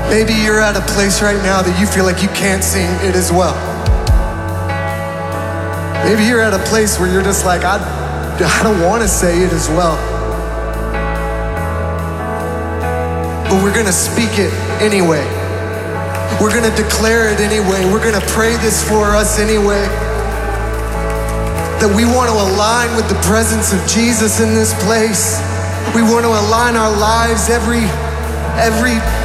Maybe you're at a place right now that you feel like you can't sing it as well. Maybe you're at a place where you're just like, I don't want to say it as well. But we're gonna speak it anyway. We're gonna declare it anyway. We're gonna pray this for us anyway. That we want to align with the presence of Jesus in this place. We want to align our lives every